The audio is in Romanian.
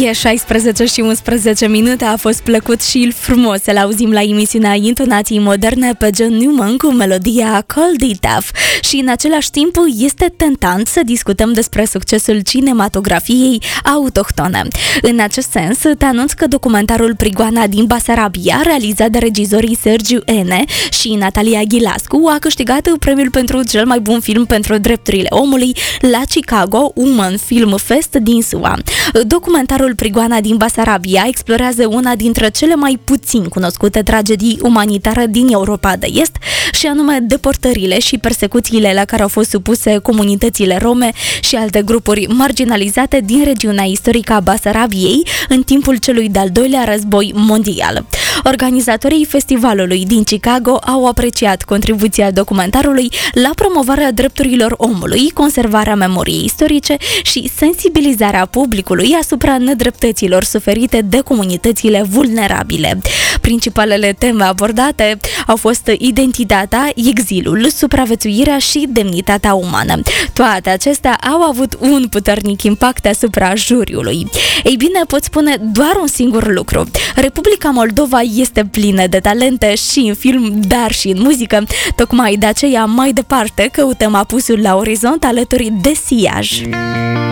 E 16 și 11 minute, a fost plăcut și frumos să-l auzim la emisiunea Intonații Moderne pe John Newman cu melodia Cold It Tough. Și în același timp este tentant să discutăm despre succesul cinematografiei autohtone. În acest sens, te anunț că documentarul Prigoana din Basarabia, realizat de regizorii Sergiu Ene și Natalia Ghilascu, a câștigat premiul pentru cel mai bun film pentru drepturile omului la Chicago Women Film Fest din SUA. Documentarul Prigoana din Basarabia explorează una dintre cele mai puțin cunoscute tragedii umanitare din Europa de Est, și anume deportările și persecuțiile la care au fost supuse comunitățile rome și alte grupuri marginalizate din regiunea istorică a Basarabiei în timpul celui de-al doilea război mondial. Organizatorii festivalului din Chicago au apreciat contribuția documentarului la promovarea drepturilor omului, conservarea memoriei istorice și sensibilizarea publicului asupra nedreptăților suferite de comunitățile vulnerabile. Principalele teme abordate au fost identitatea, exilul, supraviețuirea și demnitatea umană. Toate acestea au avut un puternic impact asupra juriului. Ei bine, pot spune doar un singur lucru. Republica Moldova este plină de talente și în film, dar și în muzică. Tocmai de aceea, mai departe, căutăm apusul la orizont alături de Siaj.